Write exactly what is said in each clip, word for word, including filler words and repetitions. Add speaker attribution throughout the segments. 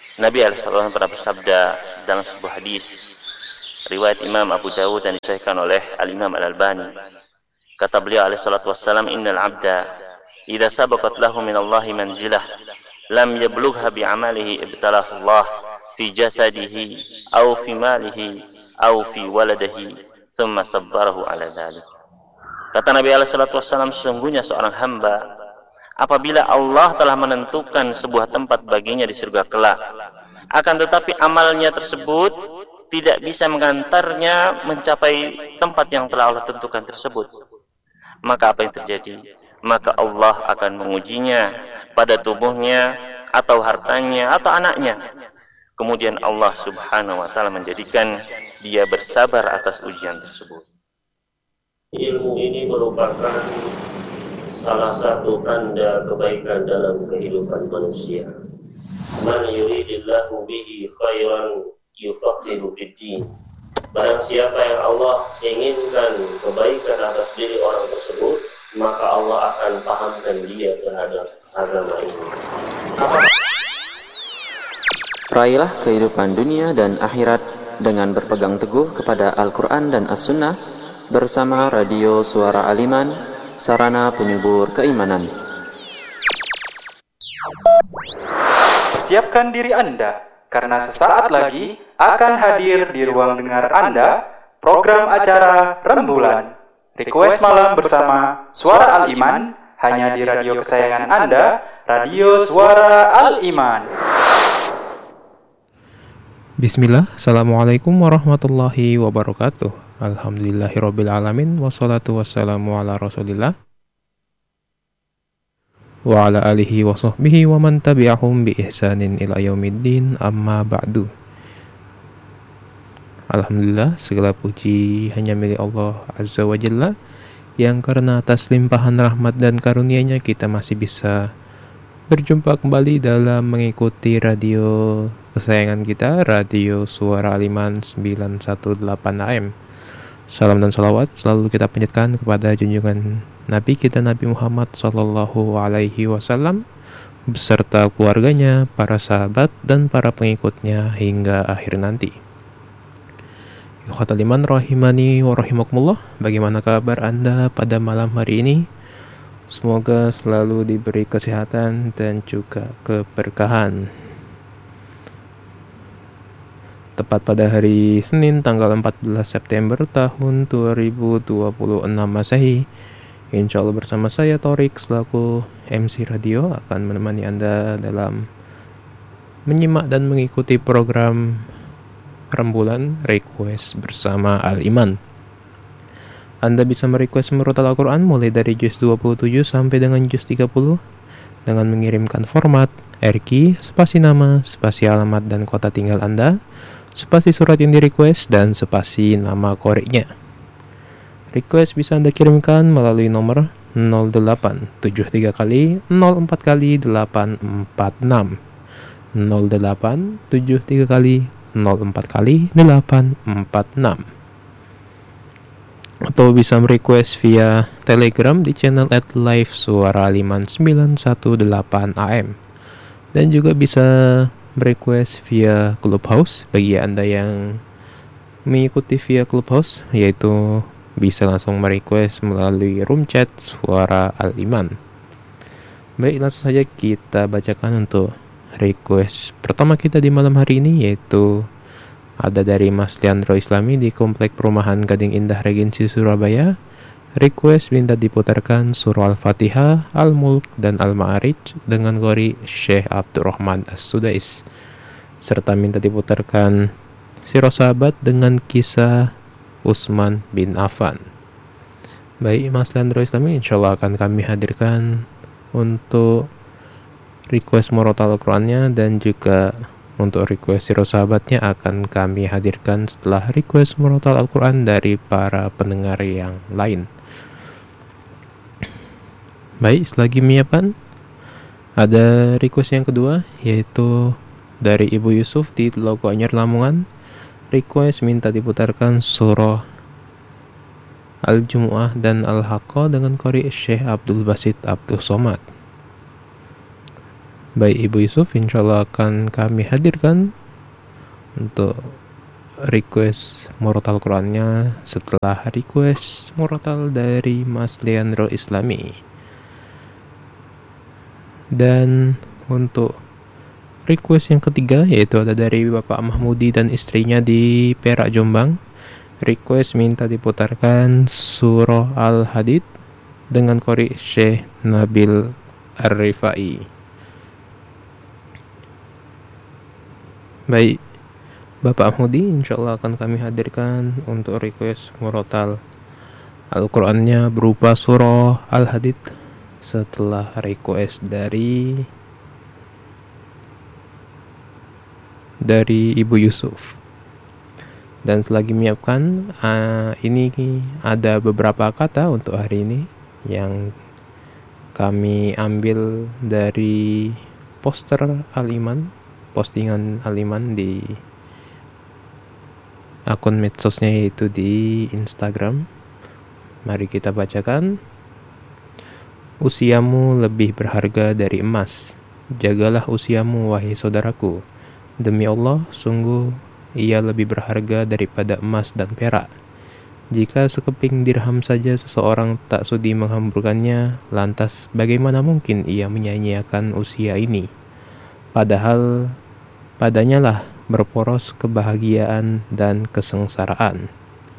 Speaker 1: Nabi alaihi wasallam pernah bersabda dalam sebuah hadis riwayat Imam Abu Dawud dan disahihkan oleh Al-Imam Al-Albani. Kata beliau alaihi salatu wassalam, innal abda idza sabaqat lahu min Allah manzilah lam yablugha bi amalihi ibtalahu Allah fi jasadihi aw fi malihi aw fi waladihi thumma sabbarahu ala dhalik. Kata Nabi alaihi salatu wassalam, sesungguhnya seorang hamba apabila Allah telah menentukan sebuah tempat baginya di surga kelak, akan tetapi amalnya tersebut tidak bisa mengantarnya mencapai tempat yang telah Allah tentukan tersebut, maka apa yang terjadi? Maka Allah akan mengujinya pada tubuhnya atau hartanya atau anaknya. Kemudian Allah subhanahu wa ta'ala menjadikan dia bersabar atas ujian tersebut.
Speaker 2: Ilmu ini merupakan salah satu tanda kebaikan dalam kehidupan manusia. Man yuridillahu bihi khairan yufaqihu fid din. Barang siapa yang Allah inginkan kebaikan atas diri orang tersebut, maka Allah akan pahamkan dia terhadap agama ini.
Speaker 3: Raihlah kehidupan dunia dan akhirat dengan berpegang teguh kepada Al-Quran dan As-Sunnah bersama Radio Suara Al-Iman, sarana penyubur keimanan.
Speaker 4: Persiapkan diri Anda, karena sesaat lagi akan hadir di ruang dengar Anda program acara Rembulan, Request Malam bersama Suara Al-Iman, hanya di radio kesayangan Anda, Radio Suara Al-Iman.
Speaker 5: Bismillah, Assalamualaikum warahmatullahi wabarakatuh. Alhamdulillahirrabbilalamin, wassalatu wassalamu ala rasulillah wa ala alihi wa sahbihi wa man tabi'ahum bi ihsanin ila yaumiddin, amma ba'du. Alhamdulillah, segala puji hanya milik Allah Azza wa Jalla, yang karena atas limpahan rahmat dan karunia-Nya kita masih bisa berjumpa kembali dalam mengikuti radio kesayangan kita, Radio Suara Al-Iman sembilan satu delapan A M. Salam dan salawat selalu kita panjatkan kepada junjungan Nabi kita, Nabi Muhammad sallallahu alaihi wasallam, beserta keluarganya, para sahabat, dan para pengikutnya hingga akhir nanti. Ikhwatal iman rahimani wa rahimakumullah, bagaimana kabar Anda pada malam hari ini? Semoga selalu diberi kesehatan dan juga keberkahan. Tepat pada hari Senin tanggal empat belas September tahun dua ribu dua puluh enam Masehi, insya Allah bersama saya Torik selaku M C radio akan menemani Anda dalam menyimak dan mengikuti program Rembulan Request bersama Al-Iman. Anda bisa merequest merotal Al-Quran mulai dari juz dua puluh tujuh sampai dengan juz tiga puluh dengan mengirimkan format R Q, spasi nama, spasi alamat dan kota tinggal Anda, spasi surat yang di-request, dan spasi nama koreknya. Request bisa Anda kirimkan melalui nomor nol delapan tujuh tiga kali nol empat kali delapan empat enam, nol delapan tujuh tiga kali nol empat kali delapan empat enam, atau bisa merequest via Telegram di channel at live suara Al-Iman sembilan satu delapan A M, dan juga bisa merequest via Clubhouse bagi Anda yang mengikuti via Clubhouse, yaitu bisa langsung merequest melalui room chat Suara Al-Iman. Baik, langsung saja kita bacakan untuk request pertama kita di malam hari ini, yaitu ada dari Mas Leandro Islami di Komplek Perumahan Gading Indah Regensi Surabaya. Request minta diputarkan surah Al-Fatihah, Al-Mulk, dan Al-Ma'arij dengan qori Syekh Abdurrahman As-Sudais, serta minta diputarkan Sirah Sahabat dengan kisah Utsman bin Affan. Baik, Mas Leandro Islami, insya Allah akan kami hadirkan untuk request murotal Al-Qurannya, dan juga untuk request Sirah Sahabatnya akan kami hadirkan setelah request murotal Al-Quran dari para pendengar yang lain. Baik, selagi menyiapkan, ada request yang kedua, yaitu dari Ibu Yusuf di Telaga Anyar Lamongan. Request minta diputarkan surah Al-Jumu'ah dan Al-Haqqah dengan qori Syekh Abdul Basit Abdul Somad. Baik Ibu Yusuf, insya Allah akan kami hadirkan untuk request murotal Qurannya setelah request murotal dari Mas Leandro Islami. Dan untuk request yang ketiga yaitu ada dari Bapak Mahmudi dan istrinya di Perak, Jombang. Request minta diputarkan surah Al-Hadid dengan qori Syekh Nabil Ar-Rifai. Baik, Bapak Ahmudi, insya Allah akan kami hadirkan untuk request murotal Al-Qur'annya berupa surah Al-Hadid setelah request dari dari Ibu Yusuf. Dan selagi menyiapkan, uh, ini ada beberapa kata untuk hari ini yang kami ambil dari poster Al-Iman, postingan Al-Iman di akun medsosnya yaitu di Instagram. Mari kita bacakan. Usiamu lebih berharga dari emas. Jagalah usiamu wahai saudaraku. Demi Allah, sungguh ia lebih berharga daripada emas dan perak. Jika sekeping dirham saja seseorang tak sudi menghamburkannya, lantas bagaimana mungkin ia menyia-nyiakan usia ini? Padahal padanya lah berporos kebahagiaan dan kesengsaraan.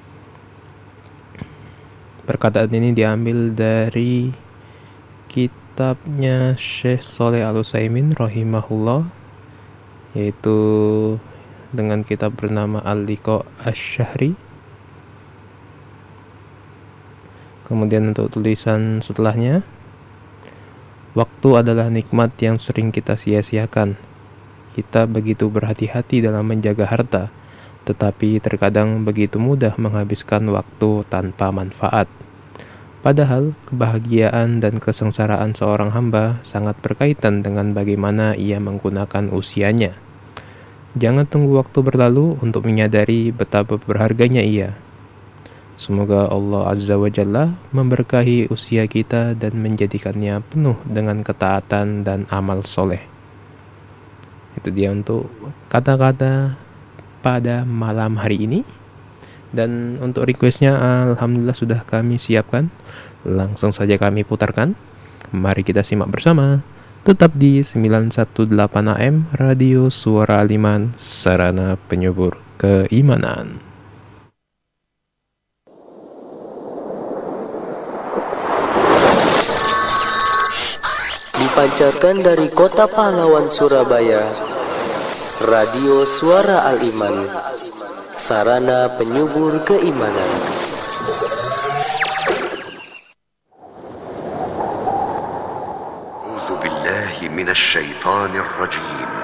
Speaker 5: Perkataan ini diambil dari kitabnya Syekh Shalih Al-Utsaimin rahimahullah, yaitu dengan kitab bernama Al-Liqa Asy-Syahri. Kemudian untuk tulisan setelahnya, waktu adalah nikmat yang sering kita sia-siakan. Kita begitu berhati-hati dalam menjaga harta, tetapi terkadang begitu mudah menghabiskan waktu tanpa manfaat. Padahal kebahagiaan dan kesengsaraan seorang hamba sangat berkaitan dengan bagaimana ia menggunakan usianya. Jangan tunggu waktu berlalu untuk menyadari betapa berharganya ia. Semoga Allah Azza wa Jalla memberkahi usia kita dan menjadikannya penuh dengan ketaatan dan amal soleh. Itu dia untuk kata-kata pada malam hari ini. Dan untuk requestnya alhamdulillah sudah kami siapkan. Langsung saja kami putarkan. Mari kita simak bersama. Tetap di sembilan satu delapan A M Radio Suara Al-Iman, sarana penyubur keimanan.
Speaker 6: Dipancarkan dari kota pahlawan Surabaya, Radio Suara Al-Iman, sarana penyubur keimanan.
Speaker 7: A'udzu billahi minasy syaithanir rajim.